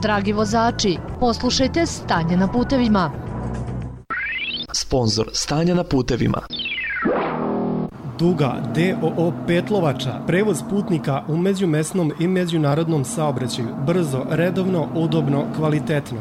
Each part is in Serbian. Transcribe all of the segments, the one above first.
dragi vozači, poslušajte Stanje na putevima. Sponzor Stanja na putevima. Duga DOO Petlovača, prevoz putnika u međumesnom i međunarodnom saobraćaju, brzo, redovno, udobno, kvalitetno.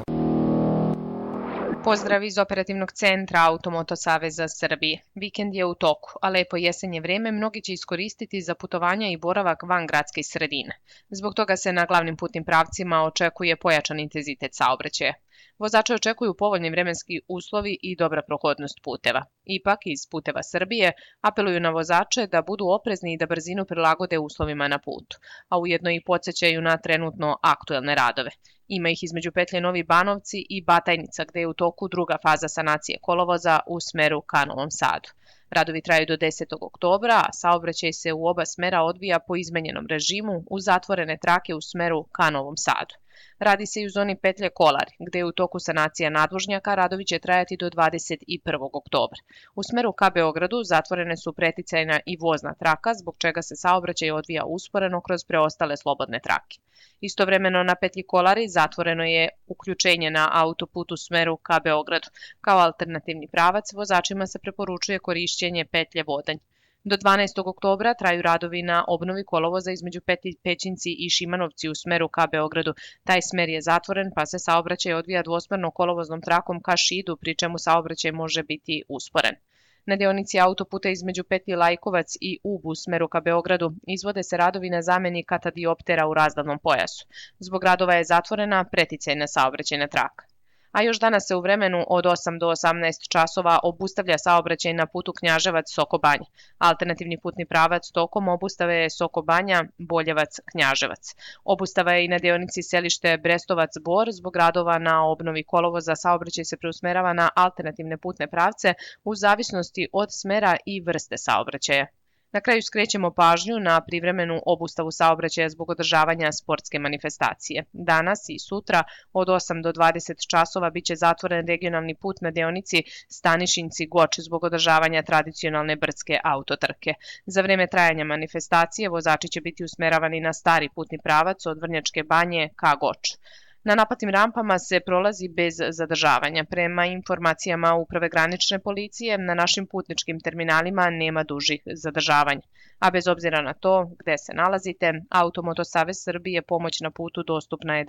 Pozdrav iz operativnog centra Automoto Saveza Srbije. Vikend je u toku, a lepo jesenje vreme mnogi će iskoristiti za putovanja i boravak van gradske sredine. Zbog toga se na glavnim putnim pravcima očekuje pojačan intenzitet saobraćaja. Vozače očekuju povoljni vremenski uslovi i dobra prohodnost puteva. Ipak, iz Puteva Srbije apeluju na vozače da budu oprezni i da brzinu prilagode uslovima na putu, a ujedno i podsjećaju na trenutno aktuelne radove. Ima ih između petlje Novi Banovci i Batajnica, gde je u toku druga faza sanacije kolovoza u smeru ka Novom Sadu. Radovi traju do 10. oktobra, a saobraćaj se u oba smera odvija po izmenjenom režimu uz zatvorene trake u smeru ka Novom Sadu. Radi se i u zoni petlje Kolari, gde je u toku sanacija nadvožnjaka, radovi će trajati do 21. oktobra. U smeru ka Beogradu zatvorene su preticajna i vozna traka, zbog čega se saobraćaj odvija usporeno kroz preostale slobodne trake. Istovremeno na petlji Kolari zatvoreno je uključenje na autoputu u smeru ka Beogradu. Kao alternativni pravac vozačima se preporučuje korišćenje petlje Vodanj. Do 12. oktobra traju radovi na obnovi kolovoza između Pećinci i Šimanovci u smeru ka Beogradu. Taj smer je zatvoren, pa se saobraćaj odvija dvosmerno kolovoznom trakom ka Šidu, pri čemu saobraćaj može biti usporen. Na deonici autoputa između petlji Lajkovac i Ub u smeru ka Beogradu izvode se radovi na zameni katadioptera u razglednom pojasu. Zbog radova je zatvorena preticajna saobraćajna traka. A još danas se u vremenu od 8 do 18 časova obustavlja saobraćaj na putu Knjaževac-Soko Banja. Alternativni putni pravac tokom obustave je Soko Banja, Boljevac-Knjaževac. Obustava je i na deonici selište Brestovac-Bor. Zbog radova na obnovi kolovoza saobraćaj se preusmerava na alternativne putne pravce u zavisnosti od smera i vrste saobraćaja. Na kraju skrećemo pažnju na privremenu obustavu saobraćaja zbog održavanja sportske manifestacije. Danas i sutra od 8 do 20 časova biće zatvoren regionalni put na deonici Stanišinci-Goč zbog održavanja tradicionalne brdske autotrke. Za vreme trajanja manifestacije vozači će biti usmeravani na stari putni pravac od Vrnjačke Banje ka Goč. Na naplatnim rampama se prolazi bez zadržavanja. Prema informacijama Uprave granične policije, na našim putničkim terminalima nema dužih zadržavanja. A bez obzira na to gde se nalazite, Automoto Savez Srbije pomoć na putu dostupna je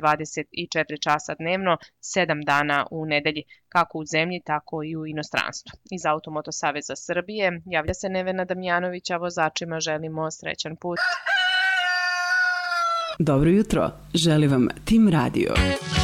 24 časa dnevno, 7 dana u nedelji, kako u zemlji, tako i u inostranstvu. Iz Automoto Saveza Srbije javlja se Nevena Damjanović, a vozačima želimo srećan put. Dobro jutro, želi vam Tim Radio.